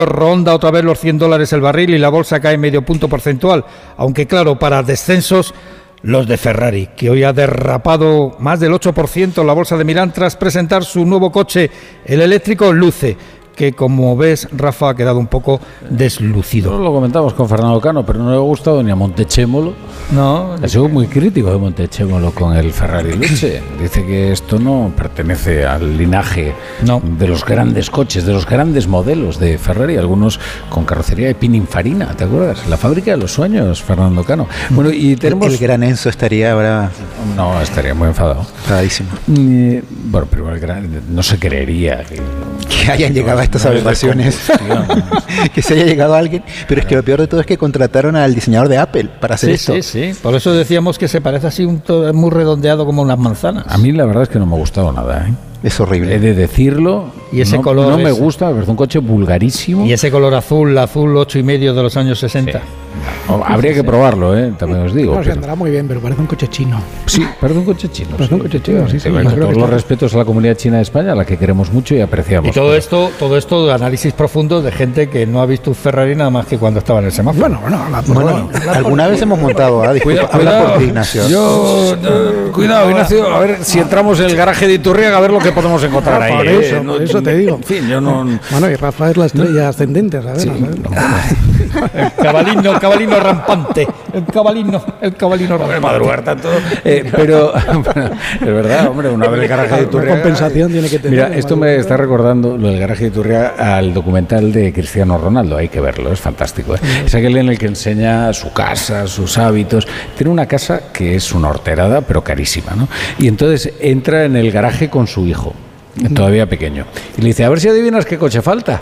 ronda otra vez los $100 el barril y la bolsa cae medio punto porcentual, aunque claro, para descensos los de Ferrari, que hoy ha derrapado más del 8% la bolsa de Milán tras presentar su nuevo coche, el eléctrico Luce, que como ves, Rafa, ha quedado un poco deslucido. Lo comentamos con Fernando Cano, pero no le ha gustado ni a Montechémolo. No, ha sido muy crítico de Montechémolo con el Ferrari Luce. Dice que esto no pertenece al linaje de los grandes coches, de los grandes modelos de Ferrari, algunos con carrocería de Pininfarina, ¿te acuerdas? La fábrica de los sueños, Fernando Cano. Bueno, y tenemos... El gran Enzo estaría ahora... No, estaría muy enfadado. Enfadadísimo. Bueno, pero no se creería que hayan llegado a estas aberraciones, que se haya llegado a alguien, pero es que lo peor de todo es que contrataron al diseñador de Apple para hacer esto. Sí, por eso decíamos que se parece así muy redondeado como unas manzanas. A mí la verdad es que no me ha gustado nada, ¿eh? Es horrible. He de decirlo. Y ese color no me gusta, me parece un coche vulgarísimo. Y ese color azul 8,5 de los años 60. Sí. No, habría que probarlo, también os digo. No, se andará muy bien, pero parece un coche chino. Sí, parece un coche chino. Parece un coche chino, sí. Con todos los respetos a la comunidad china de España, a la que queremos mucho y apreciamos. Y todo esto de análisis profundo de gente que no ha visto un Ferrari nada más que cuando estaba en el semáforo. Bueno, alguna vez hemos montado a discutir. Cuidado, por ti, Ignacio. Cuidado, Ignacio, a ver si entramos en el garaje de Iturriaga a ver lo que podemos encontrar ahí. Por eso te digo. En fin, yo no... Bueno, y Rafa es la estrella ascendente, ¿sabes? Sí, El cabalino rampante. El cabalino rampante. Madrugar tanto. Pero es verdad, hombre, una vez el garaje de Iturriaga... Una compensación tiene que tener. Mira, esto me está recordando lo del garaje de Iturriaga al documental de Cristiano Ronaldo. Hay que verlo, es fantástico. Es aquel en el que enseña su casa, sus hábitos. Tiene una casa que es una horterada, pero carísima, ¿no? Y entonces entra en el garaje con su hijo, todavía pequeño, y le dice, a ver si adivinas qué coche falta.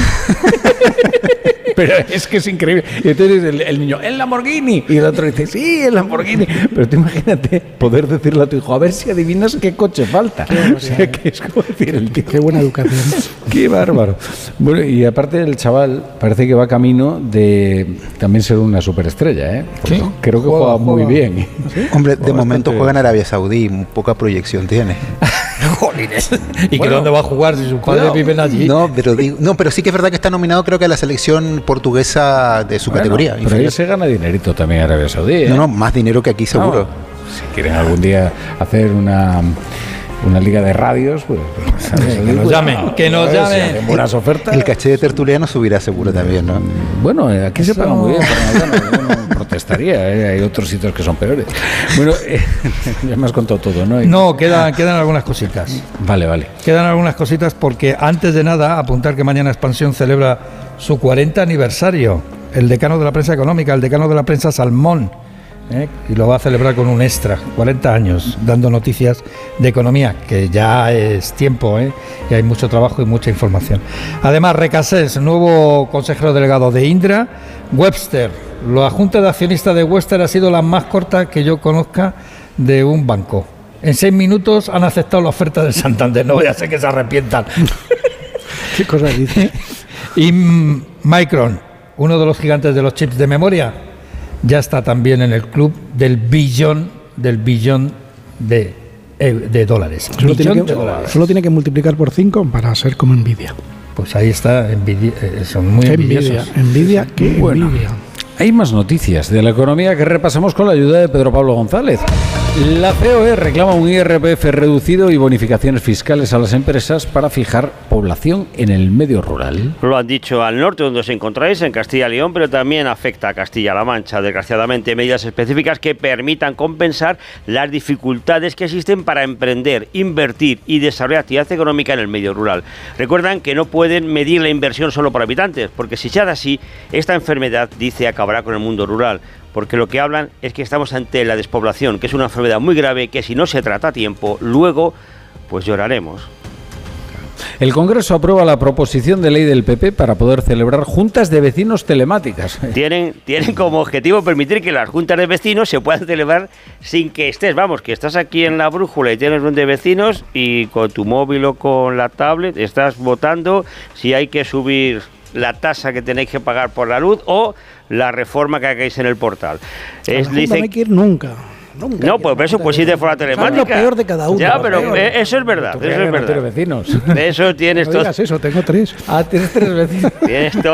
Pero es que es increíble. Y entonces el niño, el Lamborghini. Y el otro dice, sí, el Lamborghini. Pero tú imagínate poder decirle a tu hijo, a ver si adivinas qué coche falta. O sea, que es como decir el tío. Qué buena educación. Qué bárbaro. Bueno, y aparte el chaval parece que va camino de también ser una superestrella, ¿eh? Sí. Creo que juega muy bien. ¿Sí? Hombre, de momento juega en Arabia Saudí, poca proyección tiene. Jolines. ¿Y que dónde va a jugar si sus padres viven allí? No, pero sí que es verdad que está nominado, creo que a la selección portuguesa de su categoría. Pero ahí se gana dinerito también en Arabia Saudí, ¿eh? No, más dinero que aquí seguro. Si quieren algún día hacer una liga de radios, pues que nos llamen, que nos llamen. Buenas ofertas. El caché de tertuliano subirá seguro también, ¿no? Bueno, aquí se paga muy bien, pero no protestaría, hay otros sitios que son peores. Bueno, ya me has contado todo, ¿no? No, quedan algunas cositas. Vale. Quedan algunas cositas porque antes de nada, apuntar que mañana Expansión celebra su 40 aniversario. El decano de la prensa económica, el decano de la prensa Salmón, y lo va a celebrar con un extra, 40 años, dando noticias de economía, que ya es tiempo, y hay mucho trabajo y mucha información. Además, Recasés, nuevo consejero delegado de Indra. Webster, la junta de accionistas de Webster ha sido la más corta que yo conozca de un banco. En 6 minutos han aceptado la oferta del Santander, no voy a ser que se arrepientan. ¿Qué cosa dice? Y Micron, uno de los gigantes de los chips de memoria, ya está también en el club del billón de dólares. Solo tiene que multiplicar por 5 para ser como Nvidia. Pues ahí está, son muy envidiosos. Nvidia, qué bueno. Envidia. Hay más noticias de la economía que repasamos con la ayuda de Pedro Pablo González. La COE reclama un IRPF reducido y bonificaciones fiscales a las empresas para fijar población en el medio rural. Lo han dicho al norte, donde os encontráis, en Castilla y León, pero también afecta a Castilla-La Mancha. Desgraciadamente, medidas específicas que permitan compensar las dificultades que existen para emprender, invertir y desarrollar actividad económica en el medio rural. Recuerdan que no pueden medir la inversión solo por habitantes, porque si se hace así, esta enfermedad, dice, acabará con el mundo rural. Porque lo que hablan es que estamos ante la despoblación, que es una enfermedad muy grave que si no se trata a tiempo, luego pues lloraremos. El Congreso aprueba la proposición de ley del PP para poder celebrar juntas de vecinos telemáticas. Tienen como objetivo permitir que las juntas de vecinos se puedan celebrar sin que estés, que estás aquí en la brújula y tienes un de vecinos y con tu móvil o con la tablet estás votando si hay que subir la tasa que tenéis que pagar por la luz o la reforma que hagáis en el portal. No hay que ir nunca. No, pues eso pues sí de forma telemática. Es lo peor de cada uno. Ya, pero eso es verdad. Eso es verdad. Vecinos. De eso tienes no digas eso, tengo 3. Ah, tienes 3 vecinos. Tienes todo.